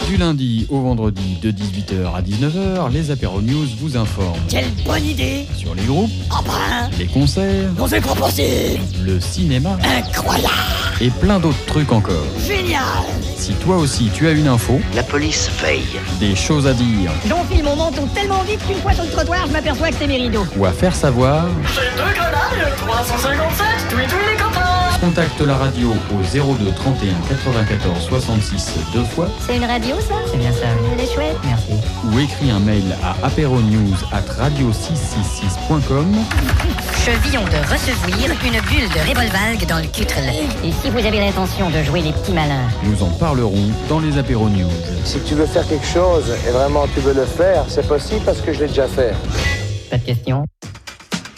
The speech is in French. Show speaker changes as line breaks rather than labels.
Du lundi au vendredi de 18h à 19h, les Apéro News vous informent
Quelle bonne idée!
sur les groupes,
Oh ben,
les concerts,
on c'est pas possible!
le cinéma
Incroyable!
et plein d'autres trucs encore.
Génial!
Si toi aussi tu as une info,
La police veille.
des choses à dire
J'enfile mon menton tellement vite qu'une fois sur le trottoir, je m'aperçois que c'est mes rideaux.
ou à faire savoir,
J'ai 2 grenades, 357, oui tous les copains.
contacte la radio au 02 31 94 66 deux fois
C'est une radio, ça? C'est bien ça. Elle est chouette. Merci.
ou écris un mail à apéronews@radio666.com.
Je viens de recevoir une bulle de Revolvalgue dans le cutre.
Et si vous avez l'intention de jouer les petits malins?
Nous en parlerons dans les Apéro News.
Si tu veux faire quelque chose et vraiment tu veux le faire, c'est possible parce que je l'ai déjà fait.
Pas de question.